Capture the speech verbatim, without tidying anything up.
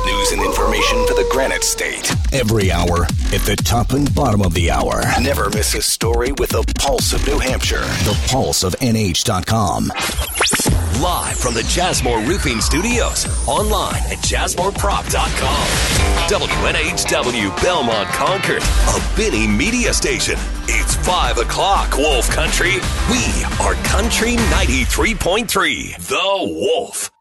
news and information for the Granite State. Every hour at the top and bottom of the hour. Never miss a story with the Pulse of New Hampshire. The Pulse of N H dot com. Live from the Jasmore Roofing Studios. Online at jasmore prop dot com. W N H W Belmont Concord, a Benny media station. It's five o'clock, Wolf Country. We are Country ninety-three point three, The Wolf.